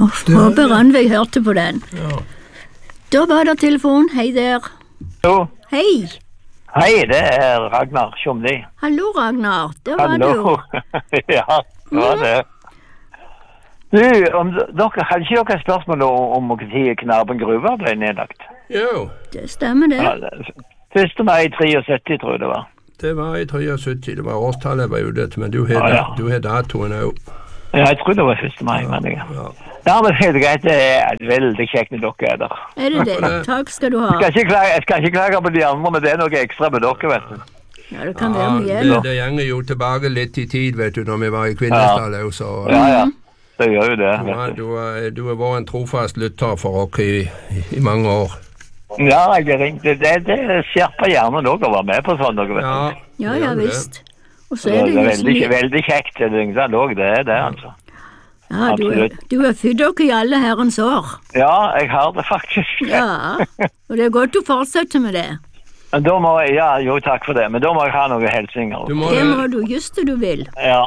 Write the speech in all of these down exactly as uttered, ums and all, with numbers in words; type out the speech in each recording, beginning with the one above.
Nå håper Randveig hørte på den. Ja. Da var det telefon. Hei der. Hallo. Hei. Hei, det er Ragnar Tjomli. Hallo, Ragnar. Det var Hallo. du. Ja, det var det. Du, om dere, hadde ikke dere spørsmål om hvor tid Knarben gruva ble nedlagt? Jo. Det stemmer det. Ja, det første mai i syttitre, tror jeg det var. Det var i syttitre, det var årstallet jeg var ute til, men du har Ja, ja. du har datoen også. Ja, jeg tror det var første mai, men jeg... Ja. Ja, men helt greit, det er veldig kjekt når dere er der. Er det det? Takk skal du ha. Jeg skal, ikke klage, jeg skal ikke klage på de andre, men det er noe ekstra med dere, vet du. Ja, det kan være Ja, mye. det, eller? det gjenger jo tilbake litt i tid, vet du, når vi var i Kvinesdal også, så Ja, ja, det gjør jo det, du, har- vet du. du, har- du har vært en trofast lytter for oss i, i mange år. Ja, jeg er ringt. Det, det, det skjerper hjernen dere å være med på sånn, dere vet du. Ja, Ja, det ja gjør det. visst. Og så Det er er det jo veldig, sånn... veldig kjekt, det er det òg, det er det, altså. Ja, du, er- absolutt. du har født dere i alle herrens år. Ja, jeg har det faktisk. Ja, og det er godt du fortsetter med det. Men da må jeg, ja, jo, takk for det, men da må jeg ha noen helsinger. Du må, Det må du just det du vil. Ja.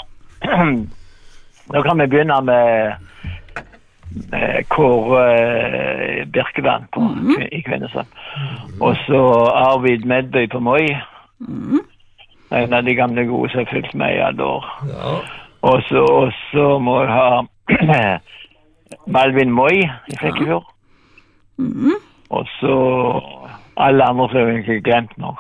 Da kan vi begynne med, med Kåre eh, Birkeland på, i Kvinesdal. Og så Arvid Medbøy på Moi. En av de gamle gode som har fulgt med i alle år. ja. Og så, og så må jeg ha Malvin Moi i Flekkefjord. Og så alle andre som jeg ikke glemt nå.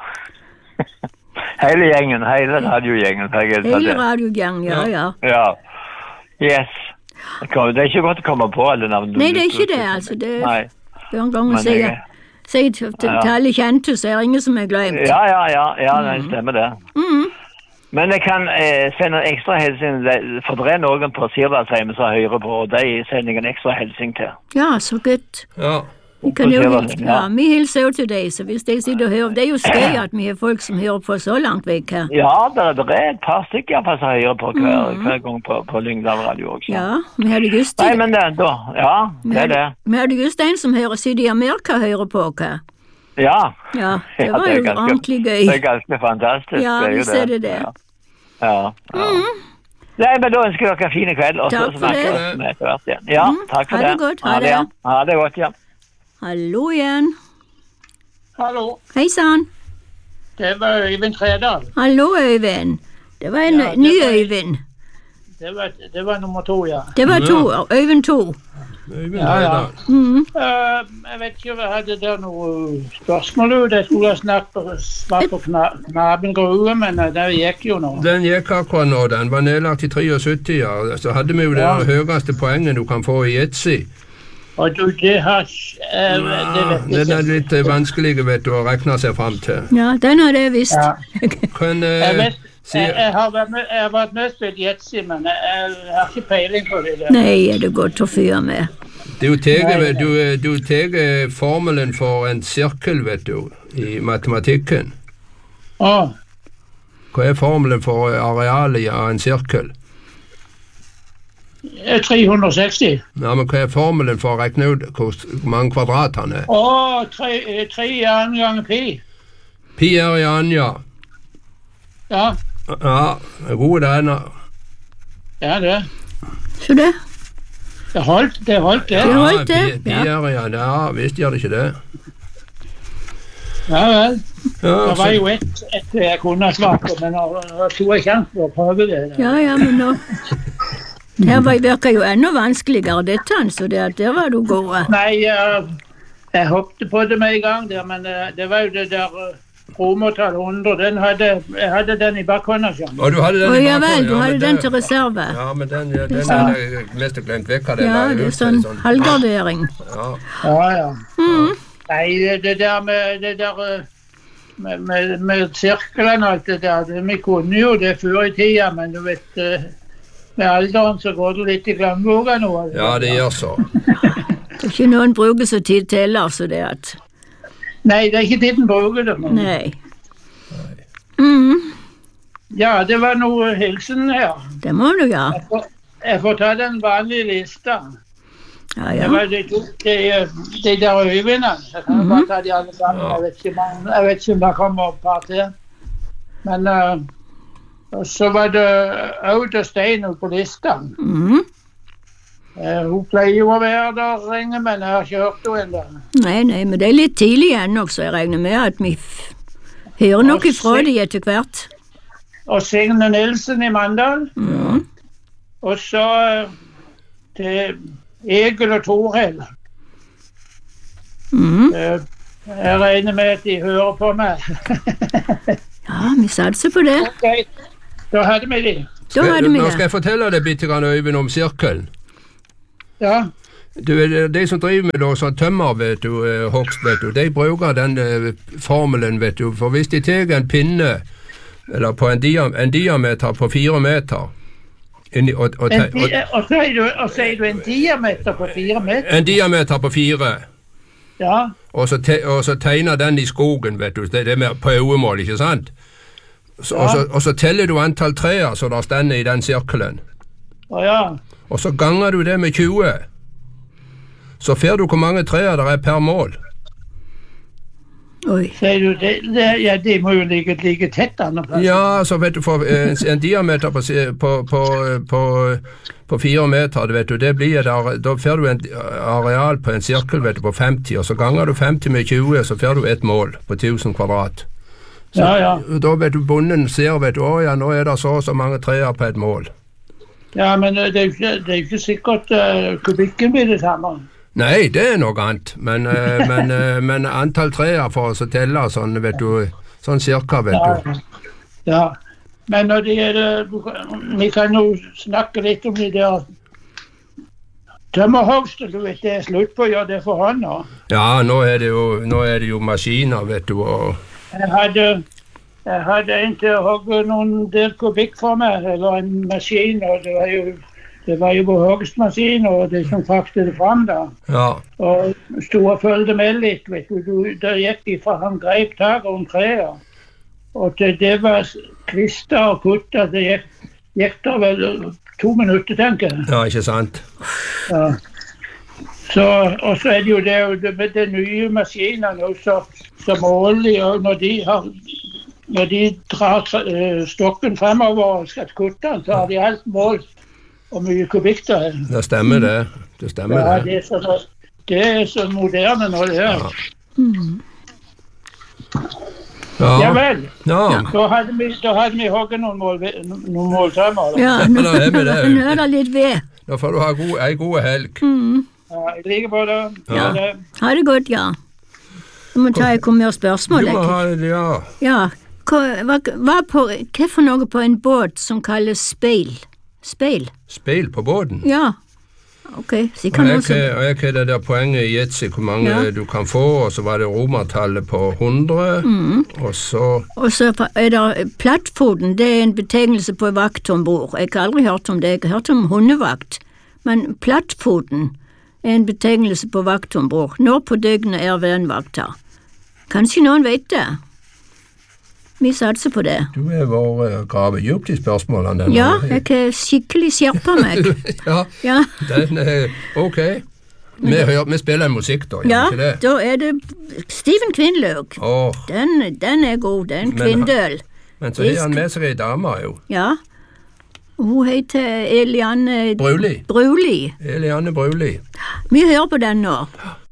Hele gjengen, hele radiogjengen. for jeg er Hele det. radiogang, ja, ja. Ja. Yes. Det kan- det er ikke godt å komme på alle navnene. Nei, det er ikke det, altså. Det Nei. er en gang å Men si jeg- si til, til, Ja. til alle kjente, så er det ingen som er glemt. Ja, ja, ja, ja, det stemmer det. Mhm. Men jeg kan eh, sende en ekstra hilsen, for det er noen på Sirdalsheimen som hører på, og de sender jeg en ekstra hilsen til. Ja, så godt. Ja. Vi kan jo På hilse, Sirdal, ja, ja. vi hilser jo til deg, så hvis de sitter og hører, det er jo skøy at vi har folk som hører på så langt vekk her. Ja, det, det er et par stykker iallfall som hører på hver, hver gang på, på Lyngdal Radio også. Ja, vi hadde just, Nei, men det, da, ja, vi det er det. hadde, vi hadde just en som hører sitter i Amerika og hører på oss. Ja. Ja, det Ja, var er jo ganske- ordentlig gøy. Det er ganske fantastisk. Ja, det er jo visst er det det. Ja. Ja, ja. Nei, men da ønsker jeg dere en fin kveld, og så Takk for snakkes det. vi etter hvert igjen. Ja, takk for ha det godt, ha det. ja. Ha det godt, ja. Hallo igjen. Hallo, Hei sann. det var Øyvind Tredal. Hallo, Øyvind. Det var en Ja, det ny var- Øyvind. Det var, det var nummer to, ja. Det var to. Øyvind to. Øyvind Ja, ja. Tredal. Mhm. Uh, jeg vet ikke om jeg hadde der noe spørsmål ut. Jeg skulle ha snakket svart på kna, Knaben grue, men uh, det gikk jo nå. Den gikk akkurat nå, den var nedlagt i syttitre, ja. Så hadde vi jo det Ja. høyeste poenget du kan få i Yatzy. Og du, det har uh, det vet Den jeg er ikke. litt eh, vanskelig, vet du, å regne seg frem til. Ja, den har jeg visst. Ja. Kan Jeg, eh, vet, si jeg, jeg, har vært med, jeg har vært med og spilt Yatzy, men jeg, jeg har ikke peiling på det der. Nei, er det godt å fyre med. Du tar du, du tar formelen for en sirkel, vet du, i matematikken. Å, Hva er formelen for arealet av en sirkel? tre hundre og seksti. Ja, men hva er formelen for å regne ut hvor mange kvadrat han er? Å, tre, eh, tre i annen gang pi. Pi er i anja. Ja, Ja, god den. ja det. Så det. Det holdt, det holdt det. Det holdt det, Pi, pi ja. er i anja, ja, visst gjør det ikke det. Ja vel. Ja, Det var så, jo ett et jeg kunne svart på, men nå nå tok jeg sjansen på å prøve det. Ja, ja, men nå... Det her var- virker jo enda vanskeligere, dette, så det at der var du god. Nei, jeg, jeg hoppet på det med en gang der, men eh, det var jo det der uh, romertall hundre, den hadde, jeg hadde den i bakhånda, skjønner du. og du hadde den Å i ja bakhånd, vel, du ja, hadde men den det- til reserve. Ja, men den, ja, den sånn- er jeg mest glemt vekk av den. Ja, der det er ute, sånn halvgardering. Ja. Ja, ja. Nei, det, det der med det der uh, med, med, med sirklene og alt det der, det, vi kunne jo det før i tida, men du vet, uh, med alderen så går det litt i glemmeboka nå. altså. ja, det gjør så. Det er ikke noen bruker så tid til heller, så det at... Nei, det er ikke tiden bruker det. Men. Nei. Mhm, Ja, det var noe hilsen her. det må du ja. Jeg får, jeg får ta den vanlige lista. Ja, Det ja. var de, de, de der øyvindene. Jeg kan jo bare ta de alle sammen. Jeg vet ikke, om- jeg vet ikke om det kommer et par til. Men uh, og så var det Aud og Stein på lista. Mhm. Eh, hun pleier jo å være der, Inge, men jeg har ikke hørt henne ennå. Nei, nei, men det er litt tidlig ennå, så jeg regner med at vi f- hører nok ifra de etter hvert. Og Signe Nilsen i Mandal. Mm. Og så eh, til Egil og Torhild. Mm. Eh, jeg regner med at de hører på meg. Ja, vi satser på det. Ok, da hadde vi de. Da hadde vi Nå skal det. jeg fortelle deg bitte grann, Øyvind, om sirkelen. Ja, Du, de som driver med da, sånn tømmer, vet du, eh, hogst, vet du, de bruker den eh, formelen, vet du, for hvis de tar en pinne, eller på en, dia, en diameter på fire meter, inni, og, og, en, te- og, di- og, sier du, og sier du en diameter på fire meter? en diameter på fire, Ja, og så, te, og så tegner den i skogen, vet du, det, det er mer på øyemål, ikke sant? Så, og, så, og så teller du antall trær som der stender i den sirkelen, og ja. og så ganger du det med tjue, så får du hvor mange trær der er per mål. Oi. Sier du det, det? Ja, de må jo ligge, ligge tett andre plasser. Ja, så vet du, for en, en diameter på, si- på, på, på, på fire meter, vet du, det blir der, da får du en areal på en sirkel, vet du, på femti, og så ganger du femti med tjue, så får du et mål på tusen kvadrat. Så, Ja, ja. Da vet du, bonden ser, vet du, å ja, nå er det så og så mange trær på et mål. Ja, men eh, det er jo ikke, det er jo ikke sikkert uh, kubikken blir det samme. Nei, det er noe annet, men, eh, men, eh, men antall trær for oss å telle sånn, vet du, sånn cirka, vet du. Ja, ja. Men når det gjelder, du kan- vi kan jo snakke litt om de der tømmerhogster, du vet, det er slutt på å gjøre det for hånd nå. Ja, nå er det jo, nå er det jo maskiner, vet du, og Jeg hadde, jeg hadde en til å hogge noen del kubikk for meg, eller en maskin, og det var jo, det var jo på hogstmaskin, og det som fraktet det fram da. ja. Og sto og følte med litt, vet du, du der gikk de fra han greip tak om treet. Og til det var kvister og kutter, det gikk, gikk der vel to minutter, tenker jeg. Ja, ikke sant? Ja. Så, og så er det jo det, det med de nye maskinene også, som måler, og når de har, når de drar eh, stokken fremover og skal kutte den, så har de alt målt hvor mye kubikk det er. Det stemmer det. Det stemmer Ja, det. det er så, det er så moderne nå det er. Ja Ja. vel, Ja. da hadde vi, da hadde vi hogget noen, mål, noen måltømmer. Da. Ja, Ja, nå, da er vi det. nå er det litt ved. Da får du ha god, ei god helg. Ja, jeg liker på det. Ja. det. Ha det godt, ja. Så må ta et mer spørsmål. Du må jeg. ha, ja. Ja, hva, hva, hva, på, hva for noe på en båt som kalles speil? Speil? Speil på båten. Ja. Ok, så jeg Og kan jeg også... og jeg har det der poenget i Yatzy, hvor mange Ja. du kan få, og så var det romertallet på hundre, og så Og så er det plattfoten, det er en betegnelse på vakt om bord. Jeg har aldri hørt om det, jeg har hørt om hundevakt. Men plattfoten er en betegnelse på vakt om bord. Når på døgnet er vernvakta? Kanskje noen vet det? Vi satser på det. Du er vår uh, grave dypt i spørsmålene. denne. Ja, jeg har skikkelig skjerpa meg. ja, Ja, den er ok. Vi, hører, vi spiller en musikk da, gjør ja, vi ikke det? da er det Steven Kvindløk. Åh, Den, den er god, den Men- Kvindøl. men så har han med seg ei dame, jo. Ja. Hun heter Eliane Bruli. Bruli. Eliane Bruli. Vi hører på den nå.